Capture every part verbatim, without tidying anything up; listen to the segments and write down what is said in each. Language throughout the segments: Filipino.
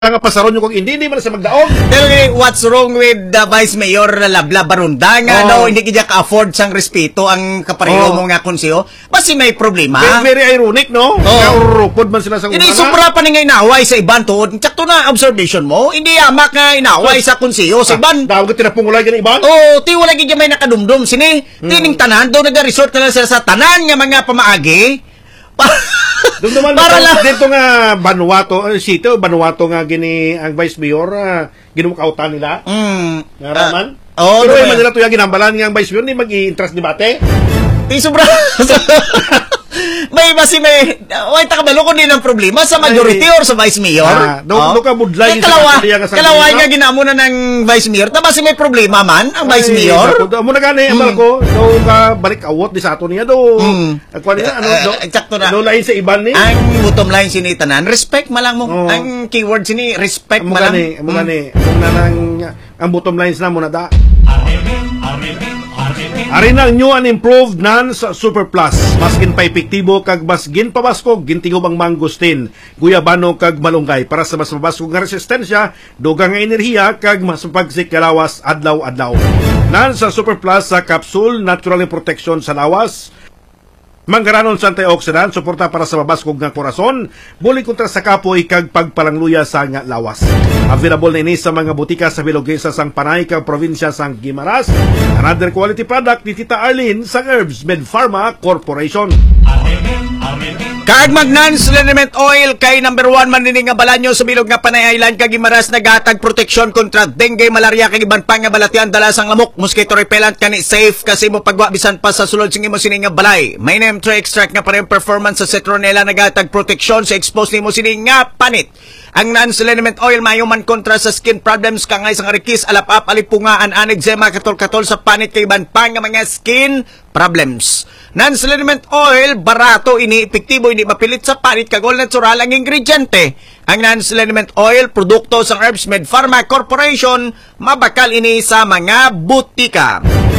nga pasaron nyo kung hindi, hindi man sa magdaog. Pero what's wrong with the Vice Mayor Labla Barunda nga oh. daw hindi kaya ka-afford sang respeto ang kapareho oh. mo nga konseyo? Basi may problema. Very, very ironic, no? Oh. Kaurupod man sila sa una. Hindi, sobra pa nga inaway sa iban to. Tsakto na observation mo, hindi yamak nga inaway sa konseyo sa iban. Daw ka tinapungulay ka na iban? Oo, oh, ti wala kaya may nakadumdum. Sini, hmm. tining tanan, daw nag-resort ka na sila sa tanan nga mga pamaagi. Doon naman para lang dito nga Vanuatu City, Vanuatu nga gini ang Vice Mayor uh, ginumukautan nila. Mm. Naraman? Uh, oh, pero ay man nila to yung ginambalan nga ang Vice Mayor ni mag-i-interest debate. Ti sobra. May basi may way ta kabalo ko din ang problema sa majority ay, or sa Vice Mayor. Ah, do oh. do ka budlay sa kalawa, kalaway nga ginamo na ng Vice Mayor. Ta basi may problema man ang Vice ay, Mayor. Amo na gani amal ko. Do ka balik awot di sa ato niya do. Mm. Ako niya ano do. Eksakto na. Do lain sa iban ni. Ang bottom line sini tanan, respect malang mo. Oh. Ang keyword sini respect amo malang. Gani, amo gani. Kung nanang ang bottom lines na mo na da. Ari na new and improved nan sa Super Plus. Maskin pa epektibo kag mas ginpabaskog gintingob ang mangustin, guyabano kag malunggay para sa mas mabaskog nga resistensya, dugang nga enerhiya kag mas pagsikalawas adlaw-adlaw. Nan sa Super Plus sa capsule, natural protection sa lawas. Manggaranon sa antioxidant, suporta para sa mabaskog nga korason, buli kontra sa kapoy kag pagpalangluya sa nga lawas. Available na ini sa mga butika sa Bilogesa sang Panay kag probinsya sang Guimaras. Another quality product ni Tita Arlene sang Herbs Med Pharma Corporation. Kag Magnans Liniment Oil kay number one man nini nga balanyo sa bilog nga Panay Island kag Guimaras nagatag proteksyon kontra dengue, malaria kag iban pang nga balatian dala sang lamok, mosquito repellent kani safe kasi mo pagwa bisan pa sa sulod sing imo sini nga balay. May name three extract nga parehong performance sa citronella nagatag proteksyon sa expose nimo sini nga panit. Ang Nans Liniment Oil mayo man kontra sa skin problems kangay sang arikis, alap-ap, alipungaan, anegzema, katol-katol sa panit kay iban pang nga mga skin problems. Nans Liniment Oil barato, ini epektibo, hindi mapilit sa panit kag all natural ang ingrediente. Ang Nans Liniment Oil produkto sang Herbs Med Pharma Corporation, mabakal ini sa mga butika.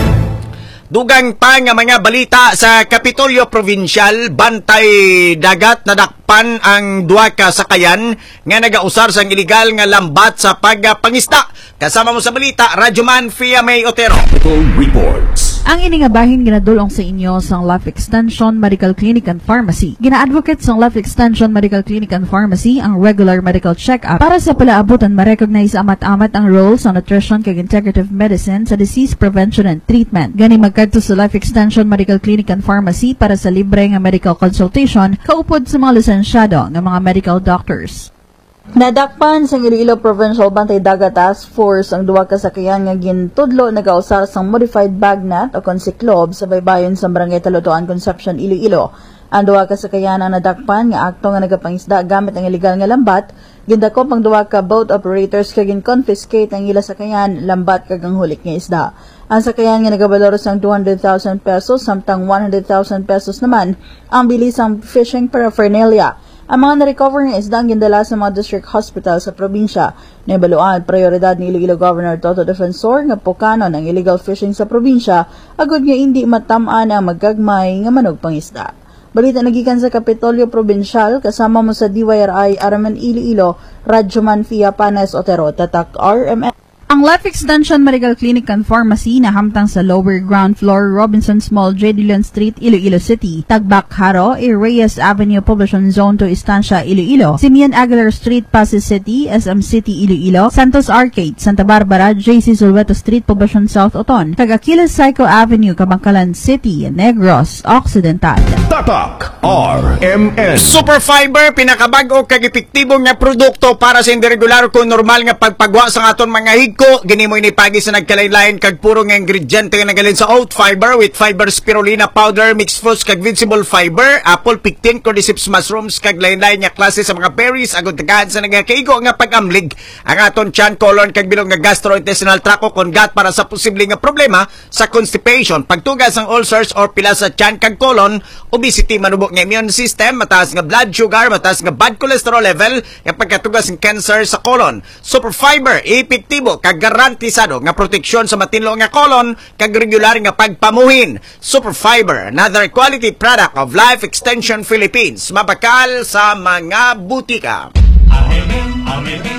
Dugang pa nga mga balita sa Kapitolyo Provincial, bantay dagat nadakpan ang duha ka sakayan nga nagausar sang iligal nga lambat sa pagpangista. Kasama mo sa balita, Radyoman Fia May Otero. Reports. Ang ini nga bahin ginadulong sa inyo sang Life Extension Medical Clinic and Pharmacy. Gina-advocate sang Life Extension Medical Clinic and Pharmacy ang regular medical check-up para sa palaabutan ma-recognize amat-amat ang role sa nutrition kag integrative medicine sa disease prevention and treatment. Gani magkadto sa Life Extension Medical Clinic and Pharmacy para sa libre nga medical consultation kaupod sa mga lisensyado nga mga medical doctors. Nadakpan sa Iloilo Provincial Bantay Dagat Task Force ang duwa ka sakayan nga gintudlo nagausar sang modified bagnet o konsiklob sa baybayon sa Barangay Talutoan, Concepcion, Iloilo. Ang duwa ka sakayan ang nadakpan nga akto nga nagapangisda gamit ang illegal nga lambat, gindakop ang duwa ka boat operators kag gin-confiscate ang ila sakayan, lambat kag ang hulik nga isda. Ang sakayan nga nagabaloro sang two hundred thousand pesos samtang one hundred thousand pesos naman ang bilisang fishing paraphernalia. Ang mga na-recover ng isda ang gindala sa mga district hospital sa probinsya. Naibaluan, prioridad ni Iloilo Governor Toto Defensor nga pukanon ang illegal fishing sa probinsya, agud nga hindi matamaan ang magagmay nga manog pangisda. Balita nagikan sa Kapitolyo Provincial, kasama mo sa D Y R I Araman Iloilo, Radyoman Fia Panes Otero, Tatak R M S. Ang Life Extension Medical Clinic and Pharmacy na hamtang sa lower ground floor, Robinsons Mall, J. Dillon Street, Iloilo City, Tagbak Haro, A. Reyes Avenue, Poblacion Zone to Estancia, Iloilo, Simeon Aguilar Street, Pasig City, S M City, Iloilo, Santos Arcade, Santa Barbara, J C Zulveto Street, Poblacion South, Oton, Tagaquiles Psycho Avenue, Kabangkalan City, Negros, Occidental. Tatak R M S. Super Fiber, pinakabago kag epektibo nga produkto para sa indiregular ko normal nga pagpagwa sa aton mga higko. Gini mo inipagi sa nagkalain-lain kag puro nga ingrediente nga nagalin sa oat fiber with fiber spirulina powder, mixed fruits kag vegetable fiber, apple pectin, cordyceps mushrooms kag lain-lain nga klase sa mga berries agud tagahan sa nagakaigo nga pag-amlig ang aton tiyan, colon kag bilog nga gastrointestinal tract o congat para sa posibleng nga problema sa constipation, pagtugas ng ulcers or pila sa tiyan kag colon, obesity, manubok nga immune system, mataas nga blood sugar, mataas nga bad cholesterol level, nga pagkatugas ng cancer sa colon. Super Fiber, epektibo kag garantisado nga proteksyon sa matinlo nga colon kag regular nga pagpamuhin. Super Fiber, another quality product of Life Extension Philippines, mabakal sa mga butika.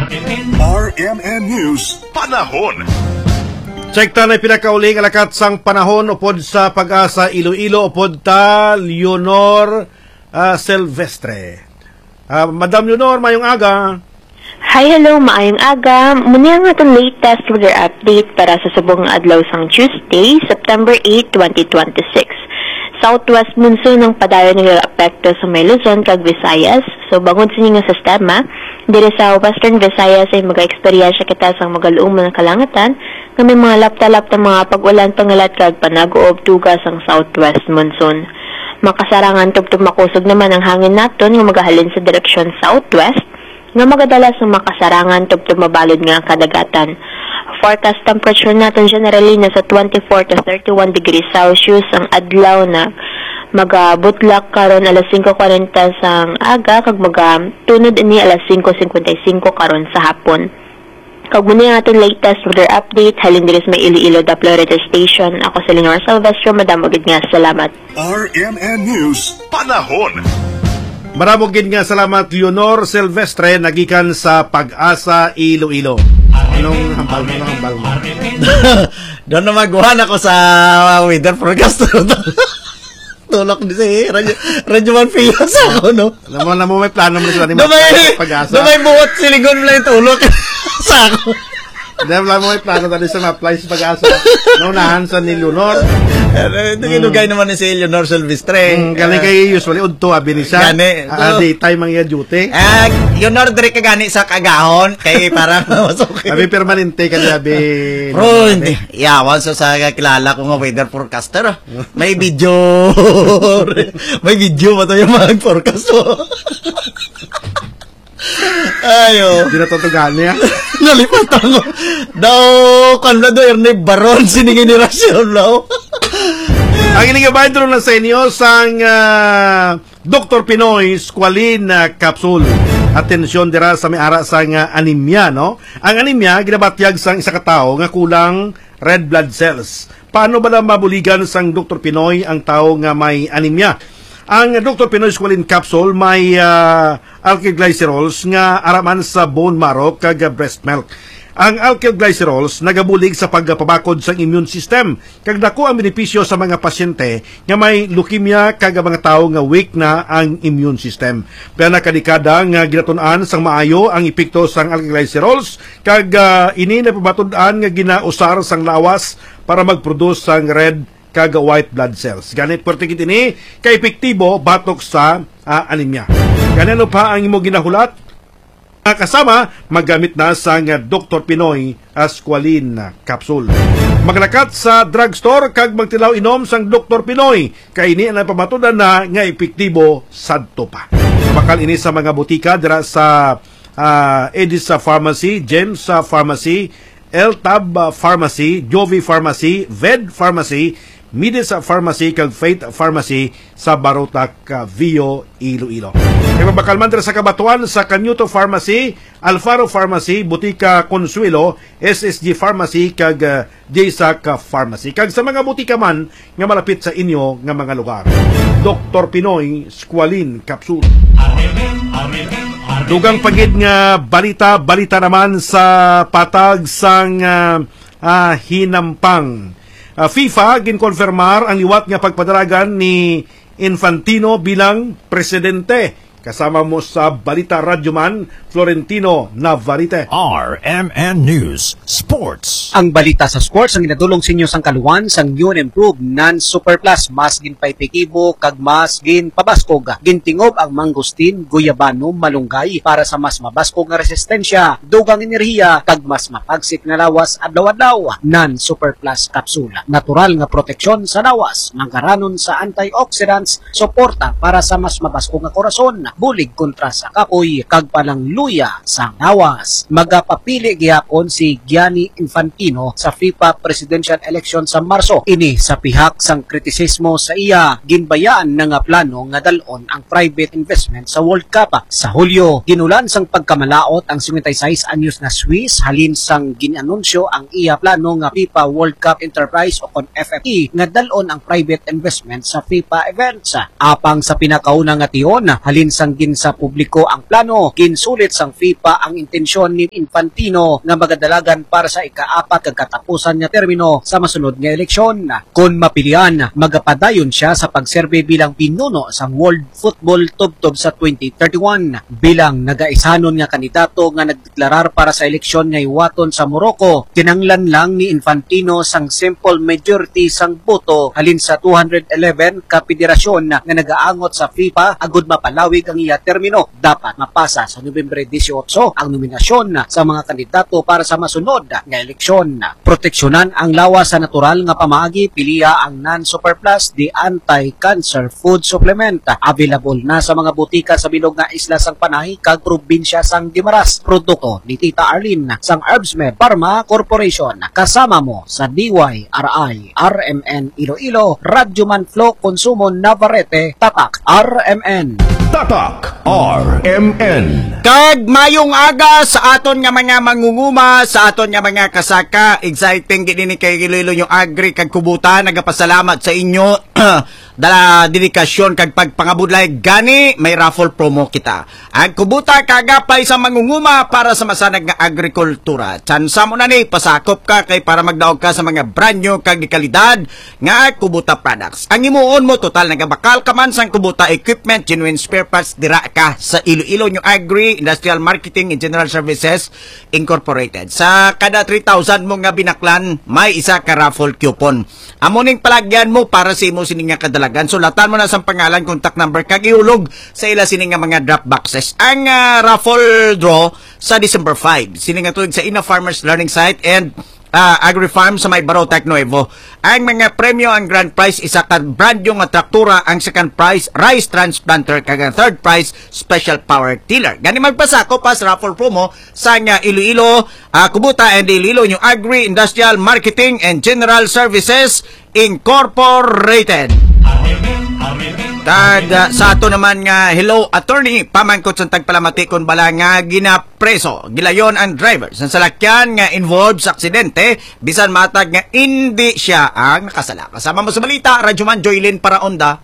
R M N News Panahon. Check ta na pinakauling alakat sang panahon upod sa Pag-asa Iloilo upod ta Leonor uh, Silvestre. Uh, Madam Leonor, mayong aga. Hi, hello, maayong aga. Muna nga itong latest weather update para sa subong adlaw sang Tuesday, September eighth, twenty twenty-six. Southwest monsoon ang padayon ng apekto sa may Luzon kag Visayas. So, bangod sa nga sistema, diri sa Western Visayas ay mag-eksperyensya kita sa magaluong mga kalangatan na may mga lapta-lapta mga pag-ulan pangalat kag panag-uob tugas ang Southwest monsoon. Makasarangan tugtog makusog naman ang hangin naton nga magahalin sa direksyon Southwest nga magadalas ng makasarangan tugtog mabalod nga ang kadagatan. Forecast temperature natin generally nasa twenty-four to thirty-one degrees Celsius ang adlaw na magabutlak karon alas five forty sang aga kag magatunod ini alas five fifty-five karon sa hapon. Kag muna aton latest weather update halin diri sa may Iloilo Doppler Radio Station. Ako si Leonor Silvestre, madam ugid nga salamat. R M N News Panahon. Maramog gid nga salamat Leonor Silvestre nagikan sa Pag-asa Iloilo. Anong hambal mo, anong hambal mo? Doon na magawa ako sa weather forecast. Tulok din si Radyo, Radyo Manfio sa ako, no? Alam mo, alam mo, may plano mo na sila ni Pag-asa. Doon may buot siligon mo lang yung tulok sa ako. Alam mo, may plano tayo sa ma-apply sa Pag-asa. Naunahan sa ni Leonor. Ito ginugay naman ni si Leonor Silvestre. Mm, galing kay usually, udto, abi ni siya. Gani. Uh, daytime ang iya duty. Ah, Leonor, dire ka gani sa kagahon. Kay parang masukit. Abi permanente ka niya, abi. Bro, hindi. Yawan sa sa kilala ko nga weather forecaster. May video. May video ba tayo mga forecast mo? Ayo. Hindi na tutugan niya. Nalipat ako. Daw, kanla do, Ernest Baron, siningin ni Rasyon, no? Ang inigabahin doon lang sa inyo sang uh, Doctor Pinoy Squalene uh, Capsule. Atensyon dira sa may ara sang uh, anemia, no? Ang anemia, ginabatyag sang isa ka tao nga kulang red blood cells. Paano ba na mabuligan sang Doctor Pinoy ang tao nga may anemia? Ang Doctor Pinoy Squalene Capsule may uh, alkylglycerols nga araman sa bone marrow kag breast milk. Ang alkylglycerols nagabulig sa pagpabakod sa immune system kag dako ang benepisyo sa mga pasyente nga may leukemia kag mga tawo nga weak na ang immune system. Pero nakadikada nga ginatun-an sang maayo ang epekto sang alkylglycerols kag uh, ini na pabatud-an nga ginausar sang lawas para mag-produce sang red kag white blood cells. Ganit pertikit ini kay epektibo batok sa uh, anemia. Ganano pa ang imo ginahulat? Kasama, maggamit na sa Doctor Pinoy Squalene Capsule. Maglakat sa drugstore kag magtilaw inom sang Doctor Pinoy kay ini ang pamatudan na nga epektibo sadto pa. Bakal ini sa mga butika dira sa uh, Edis Pharmacy, Gems Pharmacy, L T A B Pharmacy, Jovi Pharmacy, Ved Pharmacy, Midis Pharmacy kag Faith Pharmacy sa Barotac, Vio, Iloilo. Kay mabakalman dira sa Kabatuan sa Canuto Pharmacy, Alfaro Pharmacy, Butika Consuelo, S S G Pharmacy kag uh, J S A C Pharmacy. Kag sa mga butika man nga malapit sa inyo nga mga lugar. Doctor Pinoy Squalene Capsule. Dugang pagid nga balita, balita naman sa patag sang uh, uh, hinampang. Uh, FIFA ginkonfirmar ang liwat nga pagpadaragan ni Infantino bilang presidente. Kasama mo sa Balita Radyoman, Florentino Navarrete. R M N News Sports. Ang balita sa sports ang ginadulong sa inyo sang kaluwan sang new and improved non-super plus. Mas ginpaypikibo kag mas ginpabaskog. Gintingob ang mangustin, guyabano, malunggay para sa mas mabaskog nga resistensya, dugang enerhiya kag mas mapagsik na lawas adlaw-adlaw. Non-super plus kapsula. Natural nga proteksyon sa lawas, mangkaranon sa antioxidants, suporta para sa mas mabaskog nga korason, bulig kontra sa kapoy kag panangluya sa lawas. Magapapili gihapon si Gianni Infantino sa FIFA presidential election sa Marso. Ini sa pihak sang kritisismo sa iya, ginbayaan na nga plano nga dalon ang private investment sa World Cup. Sa Hulyo, ginulan sang pagkamalaot ang seventy-six anyos na Swiss halin sang ginanunsyo ang iya plano nga FIFA World Cup Enterprise o kon F F E nga dalon ang private investment sa FIFA events. Apang sa pinakauna nga tiyon halin sang gin sa publiko ang plano, ginsulit Gipalit sang FIFA ang intensyon ni Infantino nga magadalagan para sa ikaapat kag katapusan nga termino sa masunod nga eleksyon. Kung mapilian, magapadayon siya sa pagserbe bilang pinuno sang World Football Tubtob sa twenty thirty-one. Bilang nagaisanon nga kandidato nga nagdeklarar para sa eleksyon nga iwaton sa Morocco, kinanglan lang ni Infantino sang simple majority sang boto halin sa two hundred eleven ka federasyon nga nagaangot sa FIFA agud mapalawig ang iya termino. Dapat mapasa sa Nobyembre eighteen ang nominasyon sa mga kandidato para sa masunod nga eleksyon. Proteksyonan ang lawas sa natural nga pamaagi, piliya ang non-superplus di anti-cancer food supplement. Available na sa mga butika sa bilog nga isla sang Panay kag probinsya sang Guimaras. Produkto ni Tita Arlene sang Herbsmed Pharma Corporation. Kasama mo sa D Y R I, R M N Iloilo, Radyo Manflo, Konsumo Navarrete, Tatak R M N. Tatak R M N. Kag mayong aga sa aton nga mga mangunguma, sa aton nga mga kasaka, exciting gid ni kay Iloilo yung agri kag kubuta. Nagapasalamat sa inyo dala dedikasyon kag pagpangabudlay gani may raffle promo kita. Ang kubuta kagapay sa mangunguma para sa masanag nga agrikultura. Tsansa mo na ni pasakop ka kay para magdaog ka sa mga brand new kag kalidad nga kubuta products. Ang imuon mo total nagabakal ka man sang kubuta equipment, genuine spare parts dira ka sa Iloilo New Agri Industrial Marketing and General Services Incorporated. Sa kada three thousand mo nga binaklan, may isa ka raffle coupon. Amuning palagyan mo para sa imo sining nga kadalagan. Sulatan mo na sa pangalan, contact number kag iulog sa ila sining nga mga drop boxes. Ang uh, raffle draw sa December five. Sining nga tuig sa Ina Farmers Learning Site and uh, Agri-Farm sa May Baro, Nuevo. Ang mga premyo, ang grand prize isa ka brand yung traktura, ang second prize rice transplanter, kag ang third prize special power tiller. Gani magpasako pas raffle promo sa nga Iloilo uh, Kubuta and Iloilo yung Agri Industrial Marketing and General Services Incorporated. Tag uh, sa ato naman nga hello attorney pamangkot sa tagpalamatikon bala nga ginapreso gilayon ang driver sa salakyan nga involved sa aksidente bisan matag nga hindi siya ang nakasala. Kasama mo sa balita Radyo Man Joylin para Onda.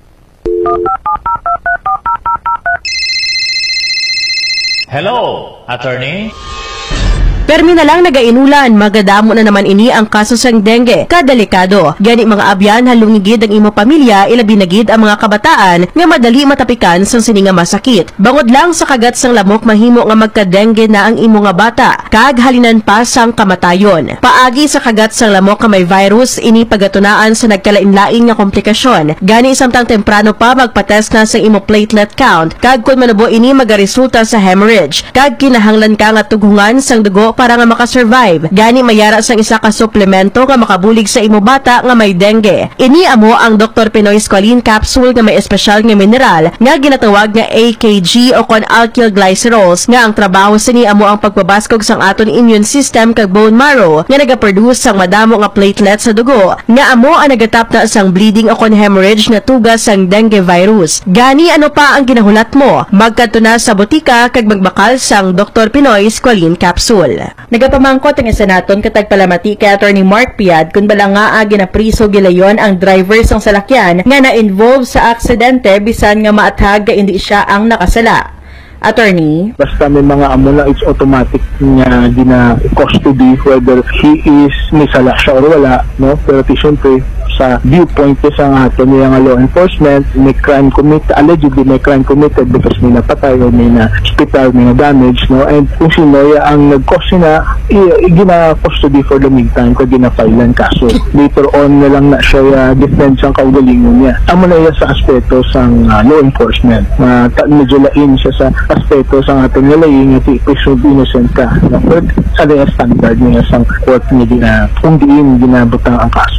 Hello attorney. Permi na lang nagainulan, magadamo na naman ini ang kaso sang dengue. Kadelikado. Gani mga abyan halungigid ang imo pamilya, ilabi na gid ang mga kabataan nga madali matapikan sang sininga masakit. Bangod lang sa kagat sang lamok mahimo nga magka-dengue na ang imo nga bata. Kag halinan pa sang kamatayon. Paagi sa kagat sang lamok nga may virus, ini pagatunaan sa nagkalain-laing nga komplikasyon. Gani samtang temprano pa magpatest na sa imo platelet count. Kag kun manubo ini magaresulta sa hemorrhage. Kag kinahanglan ka nga tughungan sang dugo para nga makasurvive. Gani mayara sang isa ka suplemento nga makabulig sa imo bata nga may dengue. Ini amo ang Doctor Pinoy Squalene Capsule nga may espesyal nga mineral nga ginatawag nga A K G o kon alkyl glycerols nga ang trabaho sini amo ang pagbabaskog sang aton immune system kag bone marrow nga nagaproduce sang madamo nga platelets sa dugo nga amo ang nagatap na sang bleeding o kon hemorrhage nga tugas sang dengue virus. Gani ano pa ang ginahulat mo? Magkadto na sa botika kag magbakal sang Doctor Pinoy Squalene Capsule. Nagapamangkot ang senaton katag palamati kay Attorney Mark Piad kung bala nga ginapriso gilayon ang driver sang salakyan nga na-involve sa aksidente bisan nga maatag nga hindi siya ang nakasala. Attorney? Basta may mga amo na it's automatic nga gina-custody whether he is may sala siya or wala, no? Pero siyempre sa viewpoint ko sa ato niya nga law enforcement, may crime committed, allegedly may crime committed because may napatay o may na hospital, may na damage, no? And kung sino ang nag-cause na, gina-custody for the meantime kung gina-filean kaso. Later on na lang na siya uh, defense ang kaugalingon niya. Amo na yan sa aspeto sa uh, law enforcement. Uh, medyo lain siya sa aspeto sa ating nalayin nga presumed innocent ka. No? But sa the standard niya sa court niya gina, kung diin ginabutang ang kaso.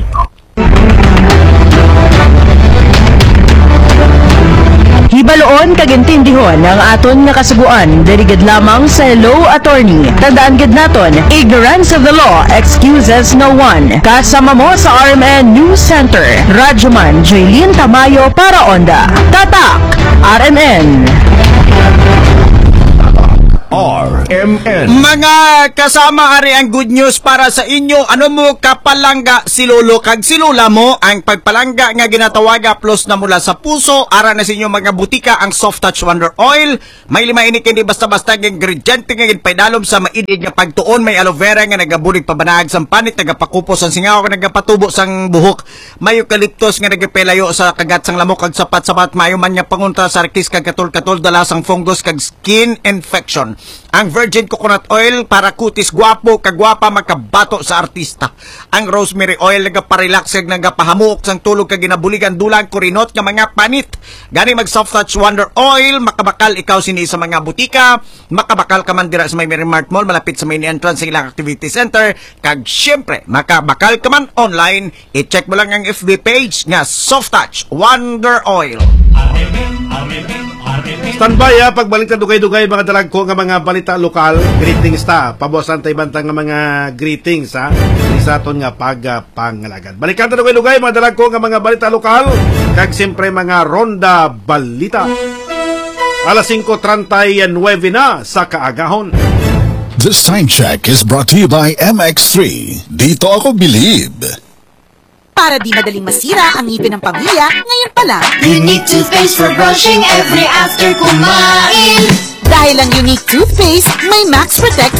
Hibaloon kagintindihon ang aton nga kasuguan dirigid lamang sa Hello Attorney. Tandaan gid naton, ignorance of the law excuses no one. Kasama mo sa R M N News Center, Radyo Man Jaylin Tamayo para Onda. Tatak R M N. R M N. Mga kasama, ari ang good news para sa inyo. Ano mo kapalangga si lolo kag si lola mo? Ang pagpalangga nga ginatawaga plus na mula sa puso. Ara na sa inyo mga butika ang Soft Touch Wonder Oil. May lima ini hindi basta-basta ng ingrediente nga ginpaidalom sa mainig nga pagtuon. May aloe vera nga nagabulig pabanahag sa panit, nagapakupos ang singaw nga nagapatubo sang buhok. May eucalyptus nga nagapelayo sa kagat sang lamok kag sapat-sapat. Mayo man nga pangunta sa arkis kag katol-katol dala sang fungus kag skin infection. Ang virgin coconut oil para kutis gwapo kagwapa makabato sa artista. Ang rosemary oil nagaparelax kag nagapahamuk sang tulog kag ginabuligan dulang kurinot nga mga panit. Gani mag Soft Touch Wonder Oil, makabakal ikaw sini sa mga butika, makabakal ka man dira sa may Merrimart Mall malapit sa main entrance sa ilang activity center, kag syempre makabakal ka man online, i-check mo lang ang F B page nga Soft Touch Wonder Oil. Standby ha, pagbalik na dugay-dugay mga dalag ko nga mga balita lokal. Greetings ta, pabosan tayo bantang nga mga greetings ha. Isa ton nga pagpangalagan. Balikan na dugay-dugay mga dalag ko nga mga balita lokal. Kag siyempre mga ronda balita. Alas singko treinta-nueve na sa kaagahon. This time check is brought to you by M X three. Dito ako believe. Para di madaling masira ang ngipin ng pamilya, ngayon pa lang, Unique toothpaste for brushing every after kumain. dahil ang Unique toothpaste may Max Protect